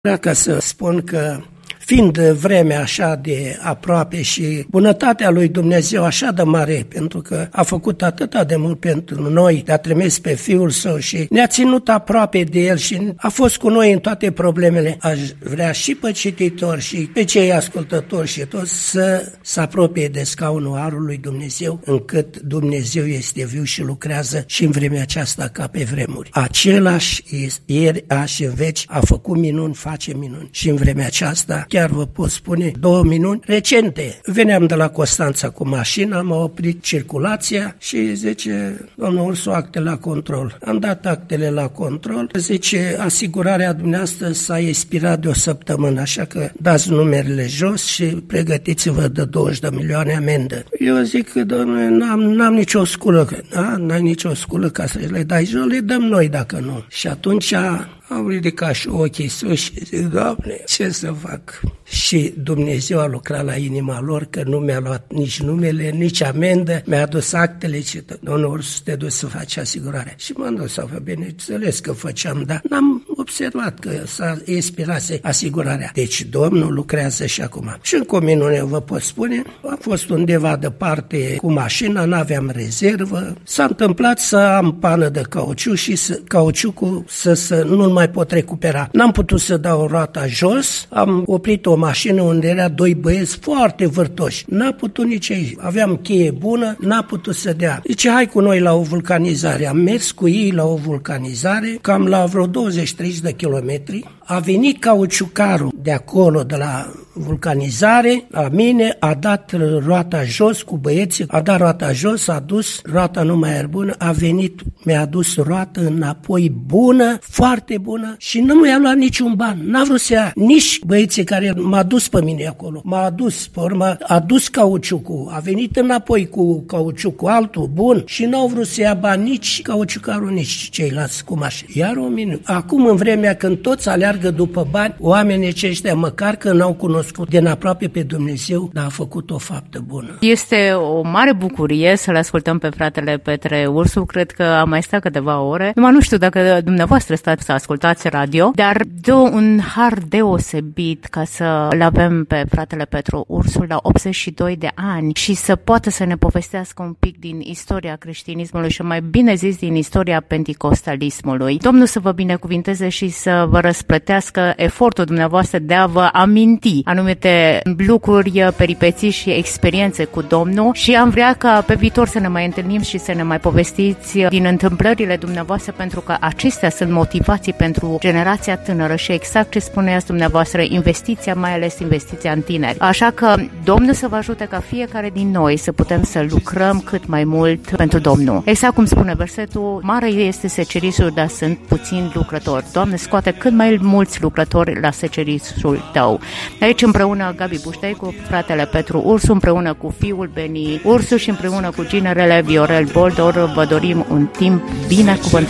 Vreau ca să spun că, fiind vremea așa de aproape și bunătatea lui Dumnezeu așa de mare, pentru că a făcut atâta de mult pentru noi, a trimis pe Fiul Său și ne-a ținut aproape de El și a fost cu noi în toate problemele, aș vrea și pe cititori și pe cei ascultători și toți să se apropie de scaunul Harului lui Dumnezeu, încât Dumnezeu este viu și lucrează și în vremea aceasta ca pe vremuri. Același ieri, azi și în veci a făcut minuni, face minuni și în vremea aceasta chiar vă pot spune 2 minuni recente. Veneam de la Constanța cu mașina, am oprit circulația și zice, domnul Ursu, actele la control. Am dat actele la control, zice, asigurarea dumneavoastră s-a expirat de 1 săptămână, așa că dați numerele jos și pregătiți-vă de 20 de milioane amendă. Eu zic că, domnule, n-am nicio sculă, n-ai nicio sculă ca să le dai jos, le dăm noi dacă nu. Și atunci am ridicat și ochii sus și zic, Doamne, ce să fac? Și Dumnezeu a lucrat la inima lor, că nu mi-a luat nici numele, nici amendă, mi-a adus actele și domnul Ursu, te duci să faci asigurarea. Și m-am dus să fac, bineînțeles că făceam, dar n-am observat că s-a expirase asigurarea. Deci Domnul lucrează și acum. Și încă o minune vă pot spune, am fost undeva departe cu mașina, n-aveam rezervă, s-a întâmplat să am pană de cauciuc și cauciucul să nu mai pot recupera. N-am putut să dau roata jos, am oprit o mașină unde era 2 băieți foarte vârtoși. N-a putut nici ei. Aveam cheie bună, n-a putut să dea. Zice, hai cu noi la o vulcanizare. Am mers cu ei la o vulcanizare, cam la vreo 20-30 de kilometri. A venit cauciucarul de acolo, de la vulcanizare, la mine, a dat roata jos cu băieții, a dat roata jos, a dus, roata nu mai era bună, a venit, mi-a adus roata înapoi bună, foarte bună și nu mi-a luat niciun ban. N-a vrut să ia nici băieții care m-a dus pe mine acolo. M-a adus, pe urmă, a dus cauciucul, a venit înapoi cu cauciucul altul, bun, și n-au vrut să ia bani nici cauciucarul, nici ceilalți cu mașini. Iar o minune. Acum, în vremea când toți aleargă după bani, oamenii aceștia, măcar că n-au cunoscut din aproape pe Dumnezeu, dar a făcut o faptă bună. Este o mare bucurie să-l ascultăm pe fratele Petre Ursu. Cred că am mai stat câteva ore. Nu știu dacă dumneavoastră stați să ascultați radio, dar dă un har deosebit ca să-l avem pe fratele Petru Ursu la 82 de ani și să poată să ne povestească un pic din istoria creștinismului și mai bine zis din istoria penticostalismului. Domnul să vă binecuvinteze și să vă răsplătească efortul dumneavoastră de a vă aminti anumite lucruri, peripeții și experiențe cu Domnul și am vrea ca pe viitor să ne mai întâlnim și să ne mai povestiți din întâmplările dumneavoastră, pentru că acestea sunt motivații pentru generația tânără și exact ce spuneați dumneavoastră, investiția, mai ales investiția în tineri. Așa că Domnul să vă ajute ca fiecare din noi să putem să lucrăm cât mai mult pentru Domnul. Exact cum spune versetul, mare este secerisul, dar sunt puțini lucrători. Doamne, scoate cât mai mulți lucrători la secerisul Tău. Aici împreună Gabi Buștei cu fratele Petru Ursu, împreună cu fiul Beni Ursu și împreună cu ginerele Viorel Boldor vă dorim un timp binecuvântat